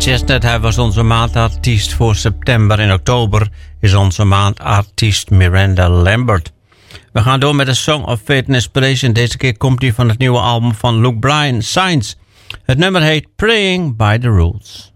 Chestnut, hij was onze maandartiest voor september. In oktober is onze maandartiest Miranda Lambert. We gaan door met een Song of Faith and Inspiration. Deze keer komt hij van het nieuwe album van Luke Bryan, Signs. Het nummer heet Praying by the Rules.